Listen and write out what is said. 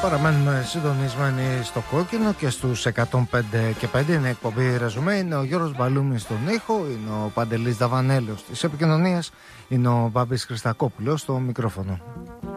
Παραμένουμε συντονισμένοι στο κόκκινο και στους 105 και 5. Είναι εκπομπή Ρεζουμέ. Είναι ο Γιώργος Μπαλούμης στον ήχο, είναι ο Παντελής Δαβανέλος της επικοινωνίας, είναι ο Μπάμπης Χριστακόπουλος στο μικρόφωνο.